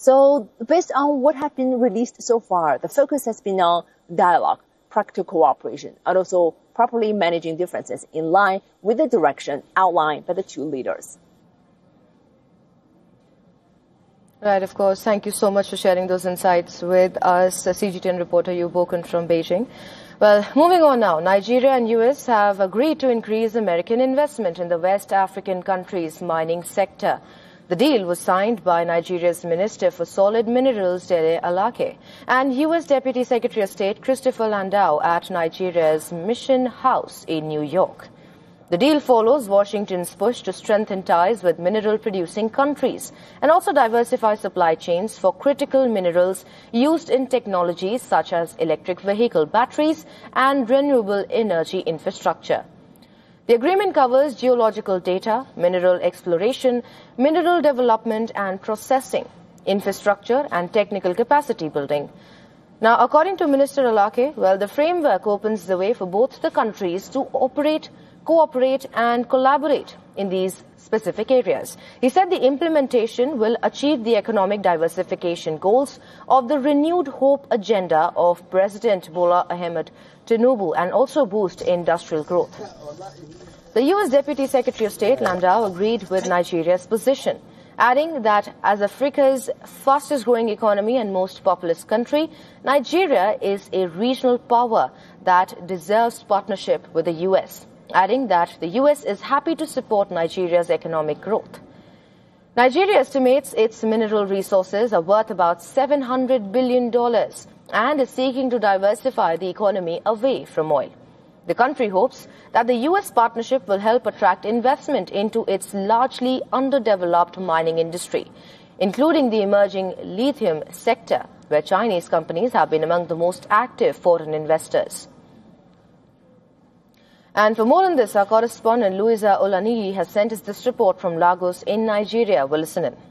So based on what has been released so far, the focus has been on dialogue, practical cooperation, and also properly managing differences in line with the direction outlined by the two leaders. Right, of course. Thank you so much for sharing those insights with us, CGTN reporter Yu Boken from Beijing. Well, moving on now, Nigeria and US have agreed to increase American investment in the West African country's mining sector. The deal was signed by Nigeria's Minister for Solid Minerals, Dele Alake, and US Deputy Secretary of State Christopher Landau at Nigeria's Mission House in New York. The deal follows Washington's push to strengthen ties with mineral-producing countries and also diversify supply chains for critical minerals used in technologies such as electric vehicle batteries and renewable energy infrastructure. The agreement covers geological data, mineral exploration, mineral development and processing, infrastructure and technical capacity building. Now, according to Minister Alake, well, the framework opens the way for both the countries to cooperate and collaborate in these specific areas. He said the implementation will achieve the economic diversification goals of the renewed hope agenda of President Bola Ahmed Tinubu and also boost industrial growth. The US Deputy Secretary of State Landau agreed with Nigeria's position, adding that as Africa's fastest growing economy and most populous country, Nigeria is a regional power that deserves partnership with the US. Adding that the US is happy to support Nigeria's economic growth. Nigeria estimates its mineral resources are worth about $700 billion and is seeking to diversify the economy away from oil. The country hopes that the US partnership will help attract investment into its largely underdeveloped mining industry, including the emerging lithium sector, where Chinese companies have been among the most active foreign investors. And for more on this, our correspondent Louisa Olaniyi has sent us this report from Lagos in Nigeria. We'll listen in.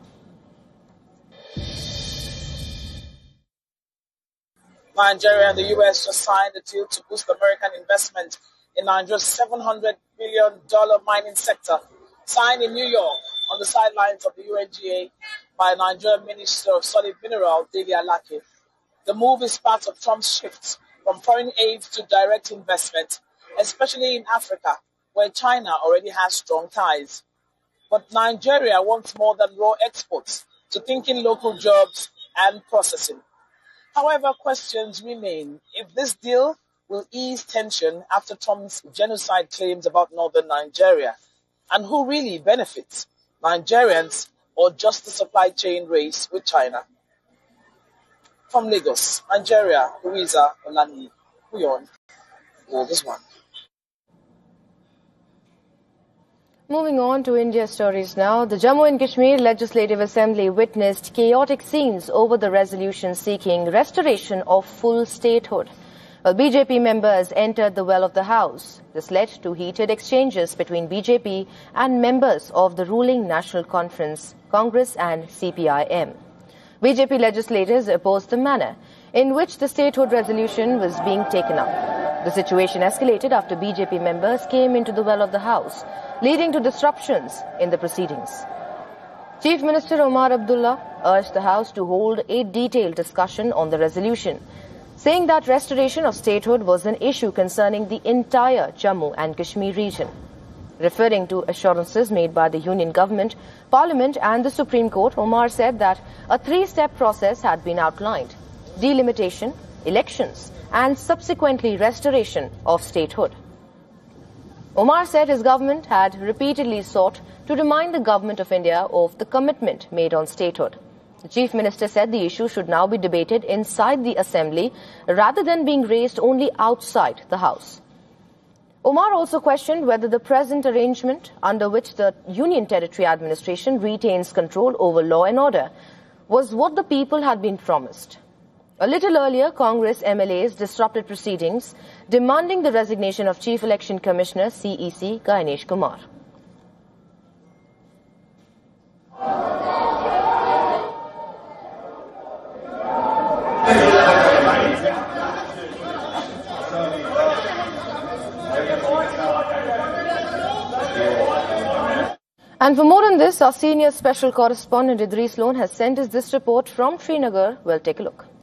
Nigeria and the US just signed a deal to boost American investment in Nigeria's $700 billion mining sector, signed in New York on the sidelines of the UNGA by Nigerian Minister of Solid Minerals, Dele Alake. The move is part of Trump's shift from foreign aid to direct investment, especially in Africa, where China already has strong ties. But Nigeria wants more than raw exports to thinking local jobs and processing. However, questions remain if this deal will ease tension after Trump's genocide claims about northern Nigeria, and who really benefits, Nigerians or just the supply chain race with China. From Lagos, Nigeria, Louisa Olaniyi, Uyon, August 1. Moving on to India stories now, the Jammu and Kashmir Legislative Assembly witnessed chaotic scenes over the resolution seeking restoration of full statehood. Well, BJP members entered the well of the House. This led to heated exchanges between BJP and members of the ruling National Conference, Congress and CPIM. BJP legislators opposed the manner in which the statehood resolution was being taken up. The situation escalated after BJP members came into the well of the House, leading to disruptions in the proceedings. Chief Minister Omar Abdullah urged the House to hold a detailed discussion on the resolution, saying that restoration of statehood was an issue concerning the entire Jammu and Kashmir region. Referring to assurances made by the Union Government, Parliament and the Supreme Court, Omar said that a three-step process had been outlined: delimitation, elections, and subsequently restoration of statehood. Omar said his government had repeatedly sought to remind the Government of India of the commitment made on statehood. The Chief Minister said the issue should now be debated inside the Assembly rather than being raised only outside the House. Omar also questioned whether the present arrangement, under which the Union Territory Administration retains control over law and order, was what the people had been promised. A little earlier, Congress MLAs disrupted proceedings, demanding the resignation of Chief Election Commissioner CEC Ganesh Kumar. And for more on this, our senior special correspondent Idris Lone has sent us this report from Srinagar. Well, take a look.